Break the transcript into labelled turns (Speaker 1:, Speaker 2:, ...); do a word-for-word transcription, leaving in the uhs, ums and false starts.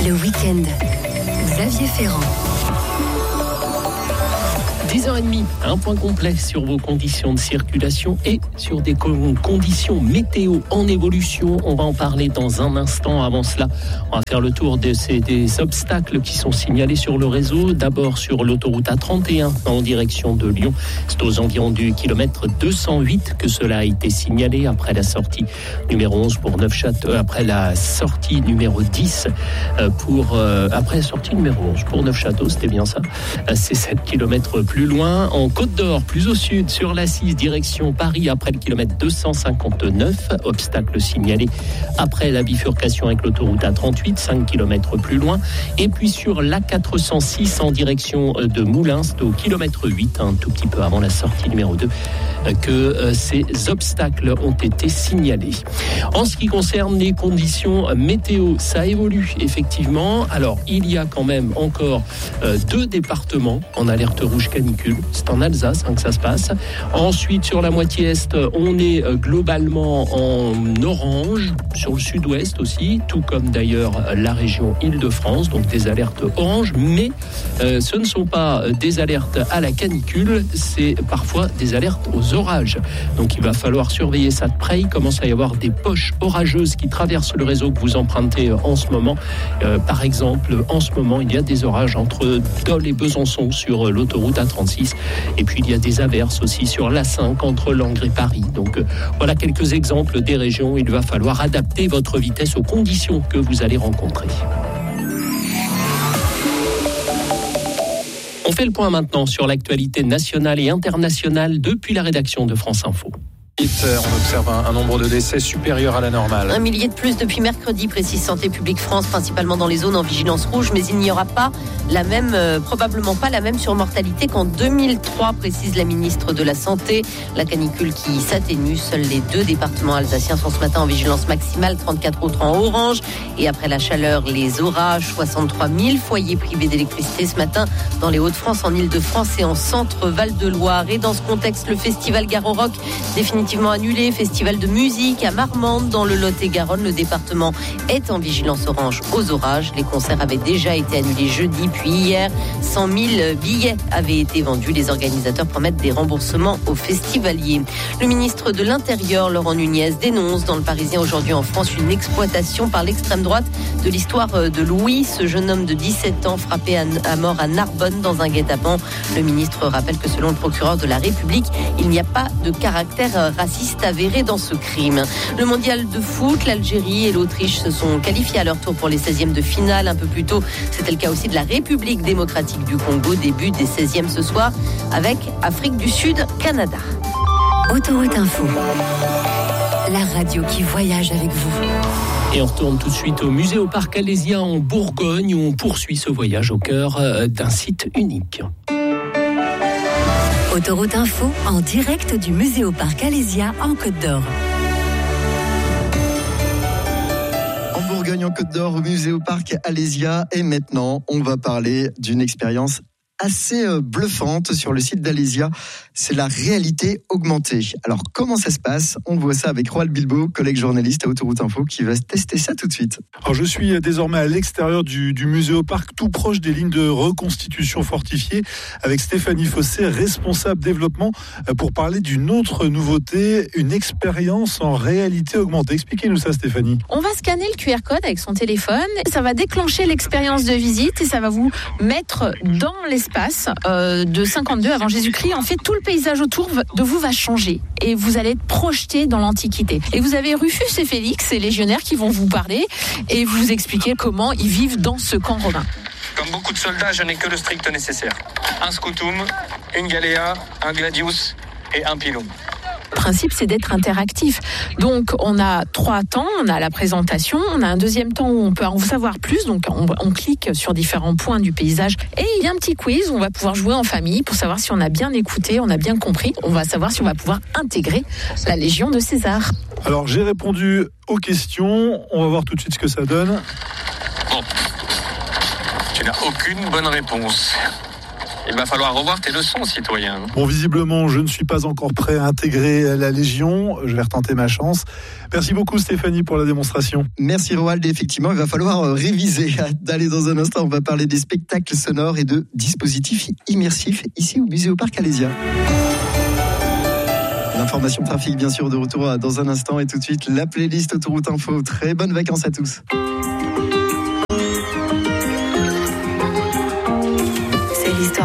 Speaker 1: Le week-end, Xavier Ferrand.
Speaker 2: dix heures trente, un point complet sur vos conditions de circulation et sur des conditions météo en évolution. On va en parler dans un instant. Avant cela, on va faire le tour de ces, des obstacles qui sont signalés sur le réseau. D'abord sur l'autoroute A trente et un en direction de Lyon. C'est aux environs du kilomètre deux cent huit que cela a été signalé après la sortie numéro onze pour Neufchâteau, après la sortie numéro dix pour, euh, après la sortie numéro onze pour Neufchâteau, c'était bien ça. C'est sept kilomètres plus loin, en Côte d'Or, plus au sud, sur l'A six, direction Paris, après le kilomètre deux cent cinquante-neuf. Obstacle signalé après la bifurcation avec l'autoroute A trente-huit, cinq kilomètres plus loin. Et puis sur l'A quatre cent six, en direction de Moulins, c'est au kilomètre huit, un tout petit peu avant la sortie numéro deux, que ces obstacles ont été signalés. En ce qui concerne les conditions météo, ça évolue effectivement. Alors, il y a quand même encore deux départements en alerte rouge canicule. C'est en Alsace hein, que ça se passe. Ensuite, sur la moitié est, on est globalement en orange, sur le sud-ouest aussi, tout comme d'ailleurs la région Île-de-France, donc des alertes orange, mais euh, ce ne sont pas des alertes à la canicule, c'est parfois des alertes aux orages. Donc il va falloir surveiller ça de près. Il commence à y avoir des poches orageuses qui traversent le réseau que vous empruntez en ce moment. Euh, par exemple, en ce moment, il y a des orages entre Dole et Besançon sur l'autoroute A trente-six. Et puis il y a des averses aussi sur l'A cinq entre Langres et Paris. Donc euh, voilà quelques exemples des régions où il va falloir adapter votre vitesse aux conditions que vous allez rencontrer. On fait le point maintenant sur l'actualité nationale et internationale depuis la rédaction de France Info.
Speaker 3: On observe un, un nombre de décès supérieur à la normale.
Speaker 4: Un millier de plus depuis mercredi, précise Santé publique France, principalement dans les zones en vigilance rouge, mais il n'y aura pas la même, euh, probablement pas la même surmortalité qu'en deux mille trois, précise la ministre de la Santé. La canicule qui s'atténue, seuls les deux départements alsaciens sont ce matin en vigilance maximale, trente-quatre autres en orange. Et après la chaleur, les orages, soixante-trois mille foyers privés d'électricité ce matin dans les Hauts-de-France, en Île-de-France et en Centre-Val de Loire. Et dans ce contexte, le festival Garo Rock définitivement annulé. Festival de musique à Marmande dans le Lot-et-Garonne. Le département est en vigilance orange aux orages. Les concerts avaient déjà été annulés jeudi puis hier. cent mille billets avaient été vendus. Les organisateurs promettent des remboursements aux festivaliers. Le ministre de l'Intérieur, Laurent Nunez, dénonce dans le Parisien aujourd'hui en France une exploitation par l'extrême droite de l'histoire de Louis, ce jeune homme de dix-sept ans frappé à mort à Narbonne dans un guet-apens. Le ministre rappelle que selon le procureur de la République, il n'y a pas de caractère raciste avéré dans ce crime. Le mondial de foot, l'Algérie et l'Autriche se sont qualifiés à leur tour pour les seizièmes de finale. Un peu plus tôt, c'était le cas aussi de la République démocratique du Congo. Début des seizièmes ce soir avec Afrique du Sud, Canada.
Speaker 1: Autoroute Info, la radio qui voyage avec vous.
Speaker 2: Et on retourne tout de suite au musée au parc Alésia en Bourgogne où on poursuit ce voyage au cœur d'un site unique.
Speaker 1: Autoroute Info en direct du musée au parc Alésia en Côte d'Or.
Speaker 5: En Bourgogne, en Côte d'Or, au musée au parc Alésia. Et maintenant, on va parler d'une expérience assez bluffante sur le site d'Alésia. C'est la réalité augmentée. Alors, comment ça se passe ? On voit ça avec Roald Bilbao, collègue journaliste à Autoroute Info, qui va tester ça tout de suite.
Speaker 3: Alors, je suis désormais à l'extérieur du, du musée au parc, tout proche des lignes de reconstitution fortifiées, avec Stéphanie Fossé, responsable développement, pour parler d'une autre nouveauté, une expérience en réalité augmentée. Expliquez-nous ça, Stéphanie.
Speaker 6: On va scanner le Q R code avec son téléphone. Ça va déclencher l'expérience de visite et ça va vous mettre dans l'espace euh, de cinquante-deux avant Jésus-Christ. En fait, tout le paysage autour de vous va changer et vous allez être projeté dans l'Antiquité. Et vous avez Rufus et Félix, ces légionnaires, qui vont vous parler et vous expliquer comment ils vivent dans ce camp romain.
Speaker 7: Comme beaucoup de soldats, je n'ai que le strict nécessaire. Un scutum, une galéa, un gladius et un pilum.
Speaker 6: Le principe, c'est d'être interactif. Donc, on a trois temps. On a la présentation. On a un deuxième temps où on peut en savoir plus. Donc, on, on clique sur différents points du paysage. Et il y a un petit quiz où on va pouvoir jouer en famille pour savoir si on a bien écouté, on a bien compris. On va savoir si on va pouvoir intégrer la Légion de César.
Speaker 3: Alors, j'ai répondu aux questions. On va voir tout de suite ce que ça donne.
Speaker 7: Bon. Tu n'as aucune bonne réponse. Il va falloir revoir tes leçons, citoyen.
Speaker 3: Bon, visiblement, je ne suis pas encore prêt à intégrer la Légion. Je vais retenter ma chance. Merci beaucoup, Stéphanie, pour la démonstration.
Speaker 5: Merci, Roald. Effectivement, il va falloir réviser. D'aller dans un instant, on va parler des spectacles sonores et de dispositifs immersifs ici au Muséoparc Alésia. L'information trafic, bien sûr, de retour dans un instant. Et tout de suite, la playlist Autoroute Info. Très bonnes vacances à tous.